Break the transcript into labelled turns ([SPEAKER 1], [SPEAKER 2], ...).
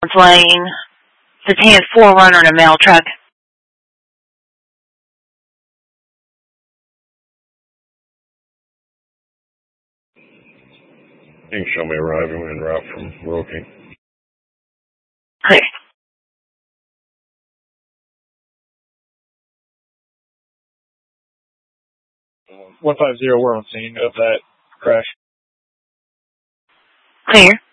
[SPEAKER 1] Lane. Says 4Runner in a mail truck.
[SPEAKER 2] You can show me arriving en route from Wilkie.
[SPEAKER 1] Clear.
[SPEAKER 3] 150, we're on scene of that crash.
[SPEAKER 1] Clear.